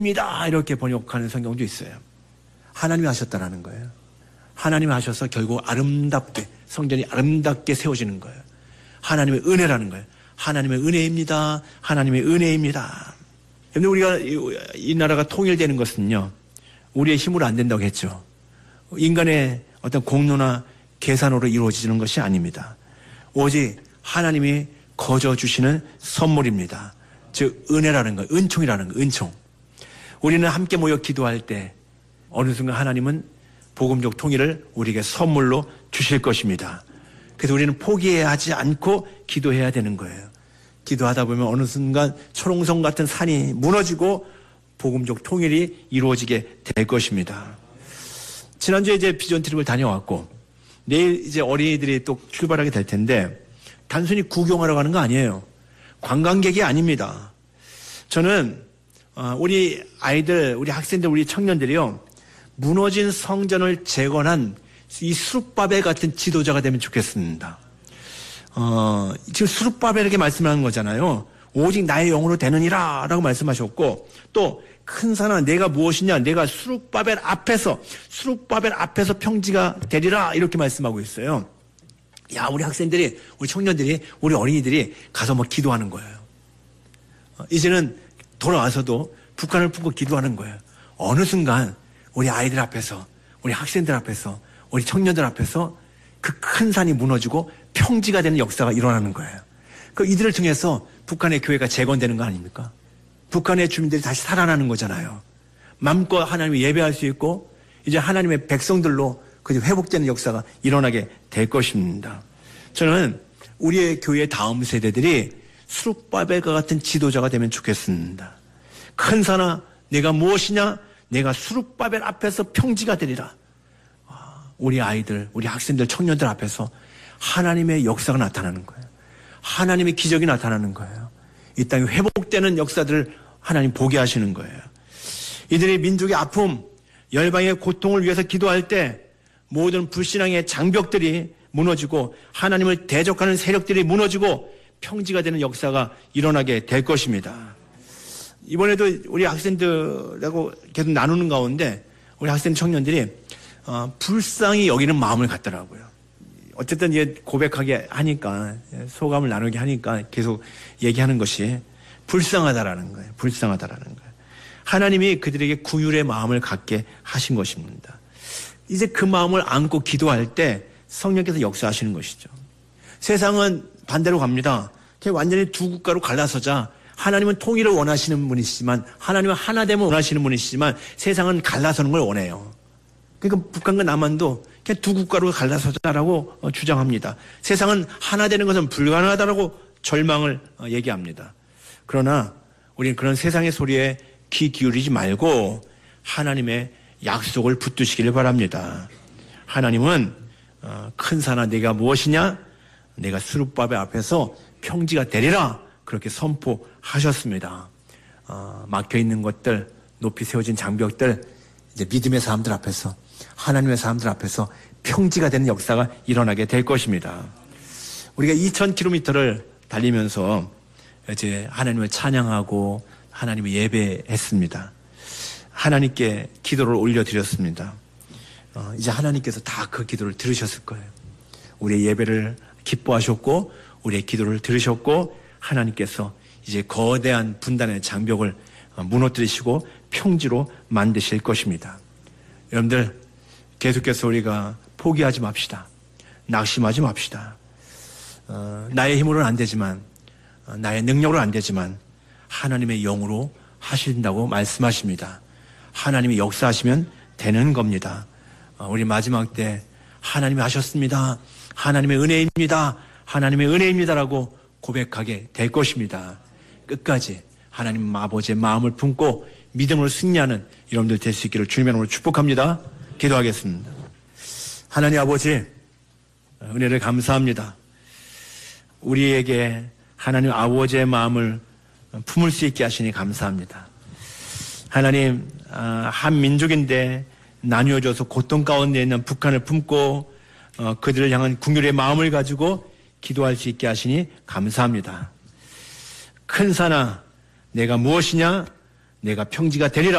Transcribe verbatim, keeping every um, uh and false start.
입니다. 이렇게 번역하는 성경도 있어요. 하나님이 하셨다라는 거예요. 하나님이 하셔서 결국 아름답게, 성전이 아름답게 세워지는 거예요. 하나님의 은혜라는 거예요. 하나님의 은혜입니다. 하나님의 은혜입니다. 근데 우리가 이 나라가 통일되는 것은요, 우리의 힘으로 안 된다고 했죠. 인간의 어떤 공로나 계산으로 이루어지는 것이 아닙니다. 오직 하나님이 거저 주시는 선물입니다. 즉 은혜라는 거, 은총이라는 거, 은총. 우리는 함께 모여 기도할 때 어느 순간 하나님은 복음적 통일을 우리에게 선물로 주실 것입니다. 그래서 우리는 포기해야 하지 않고 기도해야 되는 거예요. 기도하다 보면 어느 순간 초롱성 같은 산이 무너지고 복음적 통일이 이루어지게 될 것입니다. 지난주에 이제 비전 트립을 다녀왔고 내일 이제 어린이들이 또 출발하게 될 텐데 단순히 구경하러 가는 거 아니에요. 관광객이 아닙니다. 저는 우리 아이들, 우리 학생들, 우리 청년들이요, 무너진 성전을 재건한 이 수룹바벨 같은 지도자가 되면 좋겠습니다. 어, 지금 수룹바벨에게 말씀하는 거잖아요. 오직 나의 영으로 되느니라 라고 말씀하셨고, 또 큰 산아 내가 무엇이냐, 내가 수룹바벨 앞에서 수룹바벨 앞에서 평지가 되리라 이렇게 말씀하고 있어요. 야, 우리 학생들이, 우리 청년들이, 우리 어린이들이 가서 뭐 기도하는 거예요. 어, 이제는 돌아와서도 북한을 품고 기도하는 거예요. 어느 순간 우리 아이들 앞에서, 우리 학생들 앞에서, 우리 청년들 앞에서 그 큰 산이 무너지고 평지가 되는 역사가 일어나는 거예요. 그 이들을 통해서 북한의 교회가 재건되는 거 아닙니까? 북한의 주민들이 다시 살아나는 거잖아요. 마음껏 하나님을 예배할 수 있고 이제 하나님의 백성들로 그 회복되는 역사가 일어나게 될 것입니다. 저는 우리의 교회 다음 세대들이 수룹바벨과 같은 지도자가 되면 좋겠습니다. 큰 산아 내가 무엇이냐, 내가 수룹바벨 앞에서 평지가 되리라. 우리 아이들, 우리 학생들, 청년들 앞에서 하나님의 역사가 나타나는 거예요. 하나님의 기적이 나타나는 거예요. 이 땅에 회복되는 역사들을 하나님 보게 하시는 거예요. 이들이 민족의 아픔, 열방의 고통을 위해서 기도할 때 모든 불신앙의 장벽들이 무너지고 하나님을 대적하는 세력들이 무너지고 평지가 되는 역사가 일어나게 될 것입니다. 이번에도 우리 학생들하고 계속 나누는 가운데 우리 학생 청년들이 어, 불쌍히 여기는 마음을 갖더라고요. 어쨌든 이제 고백하게 하니까, 소감을 나누게 하니까 계속 얘기하는 것이 불쌍하다라는 거예요. 불쌍하다라는 거예요. 하나님이 그들에게 구휼의 마음을 갖게 하신 것입니다. 이제 그 마음을 안고 기도할 때 성령께서 역사하시는 것이죠. 세상은 반대로 갑니다. 완전히 두 국가로 갈라서자. 하나님은 통일을 원하시는 분이시지만, 하나님은 하나됨을 원하시는 분이시지만 세상은 갈라서는 걸 원해요. 그러니까 북한과 남한도 그냥 두 국가로 갈라서자라고 주장합니다. 세상은 하나 되는 것은 불가능하다라고 절망을 얘기합니다. 그러나 우리는 그런 세상의 소리에 귀 기울이지 말고 하나님의 약속을 붙드시기를 바랍니다. 하나님은 큰 산아 내가 무엇이냐, 내가 수룹바벨 앞에서 평지가 되리라 그렇게 선포하셨습니다. 어, 막혀있는 것들, 높이 세워진 장벽들, 이제 믿음의 사람들 앞에서, 하나님의 사람들 앞에서 평지가 되는 역사가 일어나게 될 것입니다. 우리가 이천 킬로미터를 달리면서 이제 하나님을 찬양하고 하나님을 예배했습니다. 하나님께 기도를 올려드렸습니다. 어, 이제 하나님께서 다 그 기도를 들으셨을 거예요. 우리의 예배를 기뻐하셨고 우리의 기도를 들으셨고 하나님께서 이제 거대한 분단의 장벽을 무너뜨리시고 평지로 만드실 것입니다. 여러분들 계속해서 우리가 포기하지 맙시다. 낙심하지 맙시다. 어, 나의 힘으로는 안 되지만, 어, 나의 능력으로는 안 되지만 하나님의 영으로 하신다고 말씀하십니다. 하나님이 역사하시면 되는 겁니다. 어, 우리 마지막 때 하나님이 하셨습니다. 하나님의 은혜입니다. 하나님의 은혜입니다라고 고백하게 될 것입니다. 끝까지 하나님 아버지의 마음을 품고 믿음으로 승리하는 여러분들 될 수 있기를 주님의 이름으로 축복합니다. 기도하겠습니다. 하나님 아버지, 은혜를 감사합니다. 우리에게 하나님 아버지의 마음을 품을 수 있게 하시니 감사합니다. 하나님, 한 민족인데 나뉘어져서 고통 가운데 있는 북한을 품고 그들을 향한 긍휼의 마음을 가지고 기도할 수 있게 하시니 감사합니다. 큰 산아, 내가 무엇이냐? 내가 평지가 되리라.